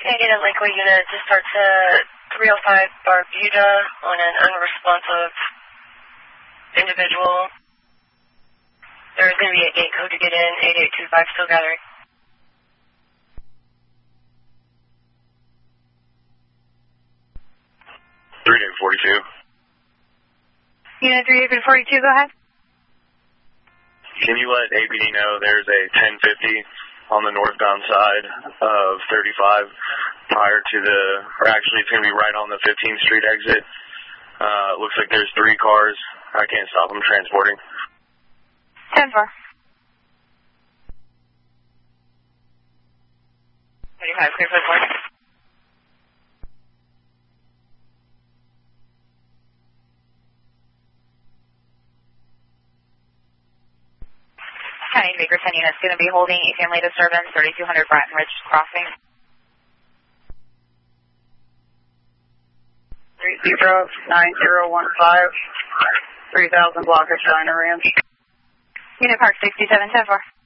Negative Lakeway unit, just start to 305 Barbuda on an unresponsive individual. There's going to be a gate code to get in, 8825 still gathering. 3842. Unit 3842, go ahead. Can you let APD know there's a 1050 on the northbound side of 35 prior to the, or actually it's going to be right on the 15th Street exit. Looks like there's 3 cars. I can't stop them transporting. 10-4. 35, clear for the board. County Baker 10 units going to be holding a family disturbance, 3200 Bratton Ridge Crossing. 309015, 3000 block of China Ranch. Unit Park 67, 10-4.